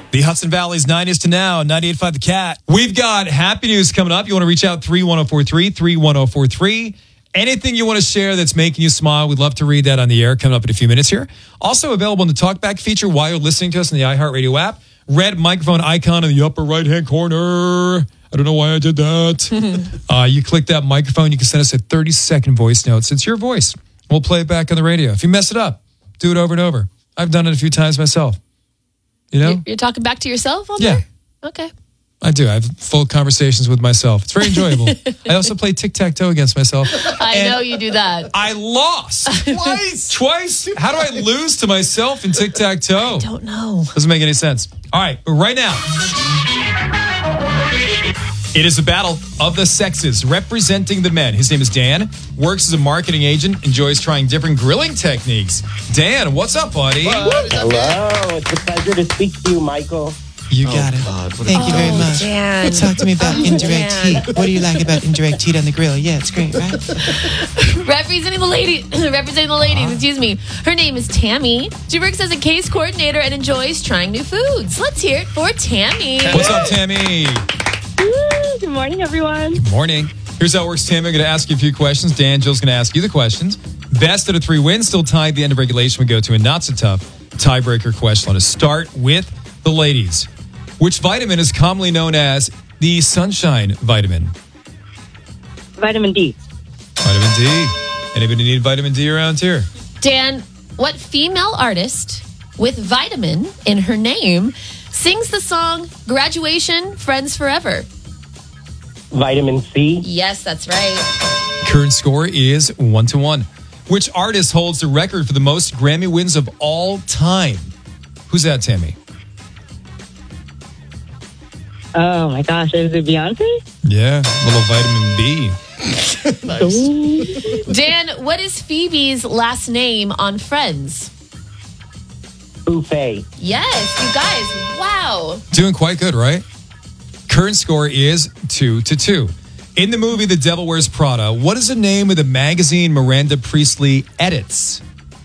The Hudson Valley's 90s to now, 98.5 The Cat. We've got happy news coming up. You want to reach out 31043, 31043. Anything you want to share that's making you smile, we'd love to read that on the air coming up in a few minutes here. Also available in the Talkback feature while you're listening to us in the iHeartRadio app. Red microphone icon in the upper right-hand corner. I don't know why I did that. You click that microphone, you can send us a 30-second voice note. It's your voice. We'll play it back on the radio. If you mess it up, do it over and over. I've done it a few times myself. You know? You're talking back to yourself on there? Yeah. Okay. I do. I have full conversations with myself. It's very enjoyable. I also play tic-tac-toe against myself. I know you do that. I lost. Twice? How do I lose to myself in tic-tac-toe? I don't know. Doesn't make any sense. All right, but right now, it is a battle of the sexes representing the men. His name is Dan, works as a marketing agent, enjoys trying different grilling techniques. Dan, what's up, buddy? Hello. It's a pleasure to speak to you, Michael. You got it. God, Thank you very much. Dan. Talk to me about indirect heat. What do you like about indirect heat on the grill? Yeah, it's great, right? Representing the ladies, excuse me. Her name is Tammy. She works as a case coordinator and enjoys trying new foods. Let's hear it for Tammy. What's up, Tammy? Good morning, everyone. Good morning. Here's how it works, Tammy. I'm going to ask you a few questions. Dan, Jill's going to ask you the questions. Best out of 3 wins. Still tied at the end of regulation. We go to a not-so-tough tiebreaker question. Let's start with the ladies. Which vitamin is commonly known as the sunshine vitamin? Vitamin D. Vitamin D. Anybody need vitamin D around here? Dan, what female artist with vitamin in her name sings the song Graduation, Friends Forever? Vitamin C. Yes, that's right. Current score is 1-1. Which artist holds the record for the most Grammy wins of all time? Who's that, Tammy? Oh my gosh, is it Beyonce? Yeah, little vitamin B. Nice. Dan, what is Phoebe's last name on Friends? Buffet. Yes, you guys. Wow. Doing quite good, right? Current score is 2-2. In the movie The Devil Wears Prada, what is the name of the magazine Miranda Priestley edits?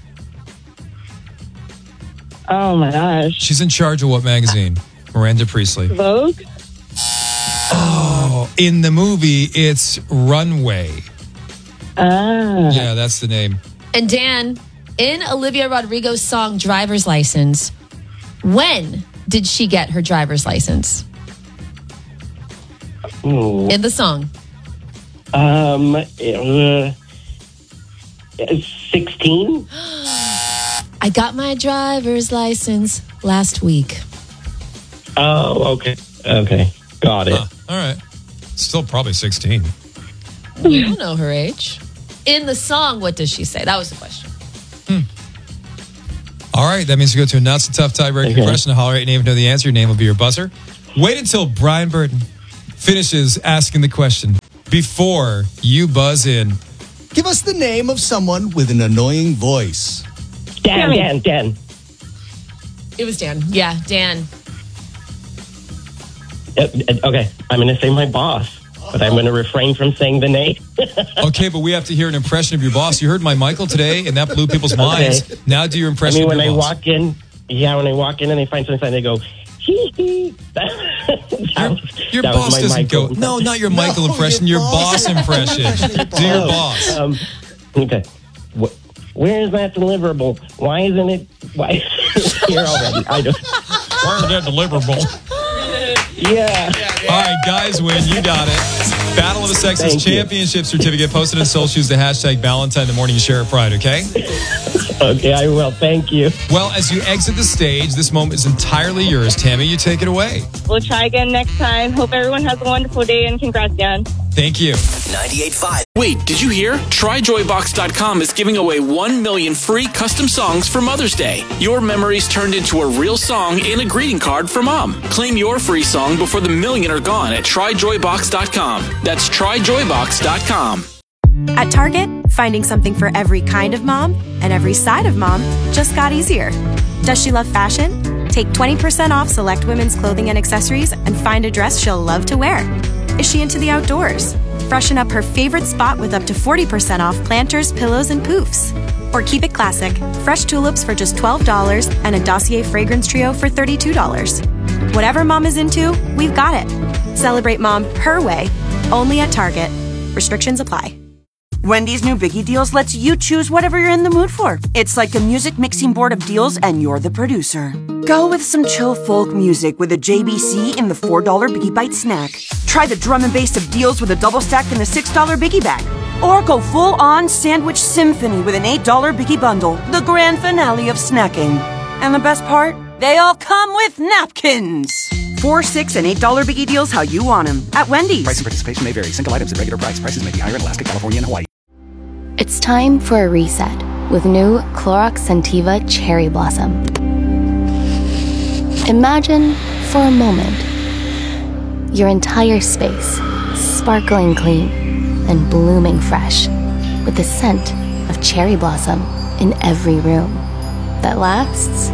Oh my gosh. She's in charge of what magazine? Miranda Priestley. Vogue? Oh, in the movie, it's Runway. Ah. Yeah, that's the name. And Dan, in Olivia Rodrigo's song Driver's License, when did she get her driver's license? Ooh. In the song. 16? I got my driver's license last week. Oh, okay. Okay. Got it. All right. Still probably 16. We don't know her age. In the song, what does she say? That was the question. All right. That means you go to a not-so-tough tiebreaker question. To holler at your name and know the answer. Your name will be your buzzer. Wait until Brian Burton finishes asking the question before you buzz in. Give us the name of someone with an annoying voice. Dan. It was Dan. Yeah, Dan. Okay. I'm going to say my boss, but I'm going to refrain from saying the name. Okay, but we have to hear an impression of your boss. You heard my Michael today, and that blew people's minds. Now do your impression of your boss. When I walk in and they find something, they go, hee hee. Your boss doesn't go, no, not your Michael impression, your boss impression. Do your boss. Okay. Where is that deliverable? Why isn't it here already? Where is that deliverable? Yeah. All right, guys win. You got it. Battle of the Sexes Thank Championship certificate posted on social. Use the hashtag Valentine in the morning. You share it pride, okay? Okay, I will. Thank you. Well, as you exit the stage, this moment is entirely yours. Tammy, you take it away. We'll try again next time. Hope everyone has a wonderful day and congrats, Dan. Thank you. 98.5. Wait, did you hear? TryJoyBox.com is giving away 1 million free custom songs for Mother's Day. Your memories turned into a real song and a greeting card for Mom. Claim your free song before the million are gone at TryJoyBox.com. That's TryJoyBox.com. At Target, finding something for every kind of mom and every side of mom just got easier. Does she love fashion? Take 20% off select women's clothing and accessories and find a dress she'll love to wear. Is she into the outdoors? Freshen up her favorite spot with up to 40% off planters, pillows, and poofs. Or keep it classic, fresh tulips for just $12 and a Dossier fragrance trio for $32. Whatever mom is into, we've got it. Celebrate mom her way, only at Target. Restrictions apply. Wendy's new Biggie Deals lets you choose whatever you're in the mood for. It's like a music mixing board of deals, and you're the producer. Go with some chill folk music with a JBC in the $4 Biggie Bite snack. Try the drum and bass of deals with a double stack in the $6 Biggie bag. Or go full-on sandwich symphony with an $8 Biggie bundle, the grand finale of snacking. And the best part? They all come with napkins. $4, $6, and $8 Biggie Deals how you want them at Wendy's. Price and participation may vary. Single items at regular price. Prices may be higher in Alaska, California, and Hawaii. It's time for a reset with new Clorox Scentiva Cherry Blossom. Imagine, for a moment, your entire space sparkling clean and blooming fresh with the scent of cherry blossom in every room that lasts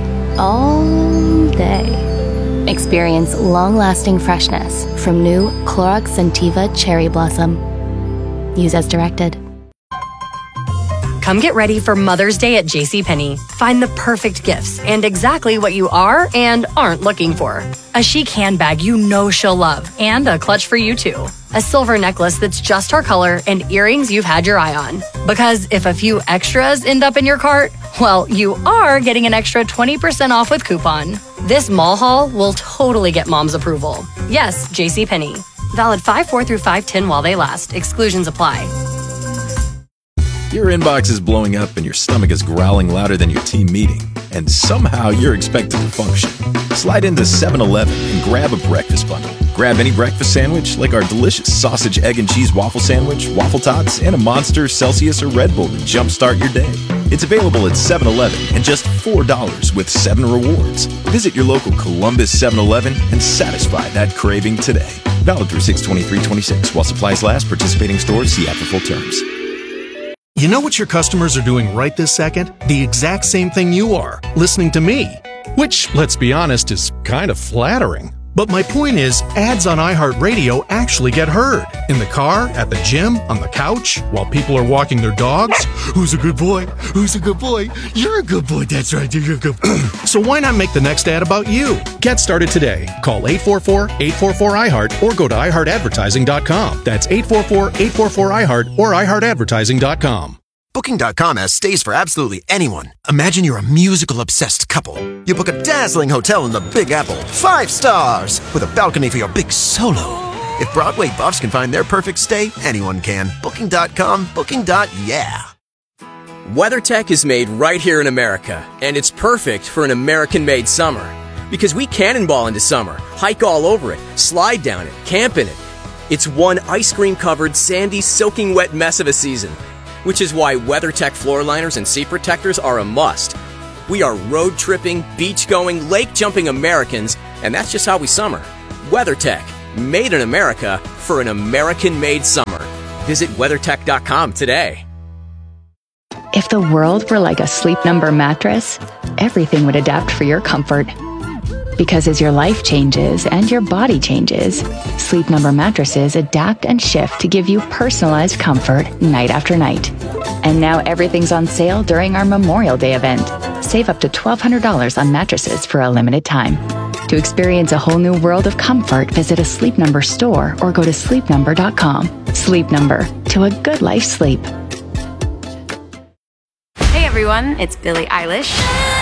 all day. Experience long-lasting freshness from new Clorox Scentiva Cherry Blossom. Use as directed. Come get ready for Mother's Day at JCPenney. Find the perfect gifts and exactly what you are and aren't looking for. A chic handbag you know she'll love and a clutch for you too. A silver necklace that's just her color and earrings you've had your eye on. Because if a few extras end up in your cart, well, you are getting an extra 20% off with coupon. This mall haul will totally get mom's approval. Yes, JCPenney. Valid 5/4 through 5/10 while they last. Exclusions apply. Your inbox is blowing up and your stomach is growling louder than your team meeting, and somehow you're expected to function. Slide into 7-Eleven and grab a breakfast bundle. Grab any breakfast sandwich like our delicious sausage, egg, and cheese waffle sandwich, waffle tots, and a Monster, Celsius, or Red Bull to jumpstart your day. It's available at 7-Eleven and just $4 with 7 rewards. Visit your local Columbus 7-Eleven and satisfy that craving today. Valid through 6/23/26 while supplies last. Participating stores see app for full terms. You know what your customers are doing right this second? The exact same thing you are, listening to me. Which, let's be honest, is kind of flattering. But my point is, ads on iHeartRadio actually get heard. In the car, at the gym, on the couch, while people are walking their dogs. Who's a good boy? Who's a good boy? You're a good boy. That's right. You're a good boy. So why not make the next ad about you? Get started today. Call 844-844-iHeart or go to iHeartAdvertising.com. That's 844-844-iHeart or iHeartAdvertising.com. Booking.com has stays for absolutely anyone. Imagine you're a musical-obsessed couple. You book a dazzling hotel in the Big Apple, 5 stars, with a balcony for your big solo. If Broadway buffs can find their perfect stay, anyone can. Booking.com, booking.yeah. WeatherTech is made right here in America, and it's perfect for an American-made summer. Because we cannonball into summer, hike all over it, slide down it, camp in it. It's one ice cream-covered, sandy, soaking wet mess of a season. Which is why WeatherTech floor liners and seat protectors are a must. We are road tripping, beach going, lake jumping Americans, and that's just how we summer. WeatherTech, made in America for an American-made summer. Visit WeatherTech.com today. If the world were like a Sleep Number mattress, everything would adapt for your comfort. Because as your life changes and your body changes, Sleep Number mattresses adapt and shift to give you personalized comfort night after night. And now everything's on sale during our Memorial Day event. Save up to $1,200 on mattresses for a limited time. To experience a whole new world of comfort, visit a Sleep Number store or go to sleepnumber.com. Sleep Number, to a good life sleep. Hey everyone, it's Billie Eilish.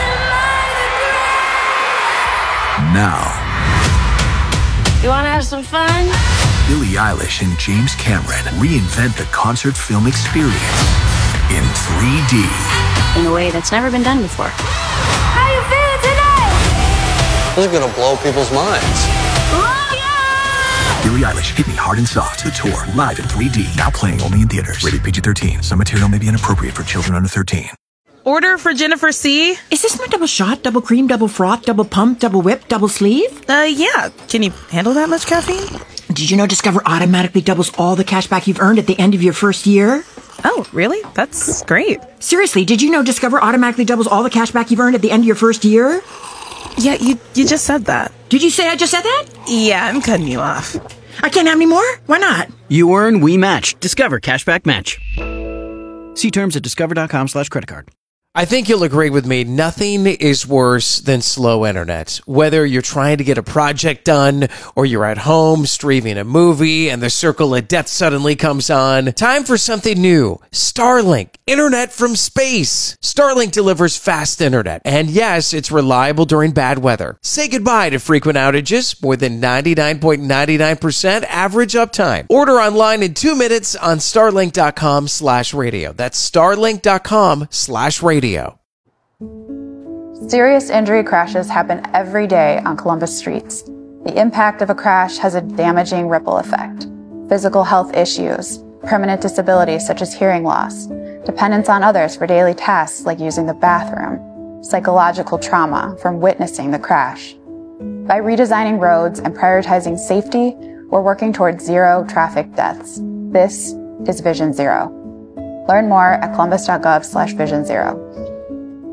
Now, You wanna have some fun? Billie Eilish and James Cameron reinvent the concert film experience in 3D. In a way that's never been done before. How you feeling tonight? This is gonna blow people's minds. Billie Eilish, Hit Me Hard and Soft, the tour, live in 3D, now playing only in theaters. Rated PG-13. Some material may be inappropriate for children under 13. Order for Jennifer C. Is this my double shot, double cream, double froth, double pump, double whip, double sleeve? Yeah. Can you handle that much caffeine? Did you know Discover automatically doubles all the cash back you've earned at the end of your first year? Oh, really? That's great. Seriously, did you know Discover automatically doubles all the cash back you've earned at the end of your first year? Yeah, you just said that. Did you say I just said that? Yeah, I'm cutting you off. I can't have any more? Why not? You earn, we match. Discover Cashback Match. See terms at discover.com/creditcard. I think you'll agree with me. Nothing is worse than slow internet. Whether you're trying to get a project done or you're at home streaming a movie and the circle of death suddenly comes on. Time for something new. Starlink. Internet from space. Starlink delivers fast internet. And yes, it's reliable during bad weather. Say goodbye to frequent outages. More than 99.99% average uptime. Order online in 2 minutes on starlink.com/radio. That's starlink.com/radio. Serious injury crashes happen every day on Columbus streets. The impact of a crash has a damaging ripple effect. Physical health issues, permanent disabilities such as hearing loss, dependence on others for daily tasks like using the bathroom, psychological trauma from witnessing the crash. By redesigning roads and prioritizing safety, we're working towards zero traffic deaths. This is Vision Zero. Learn more at columbus.gov/Vision Zero.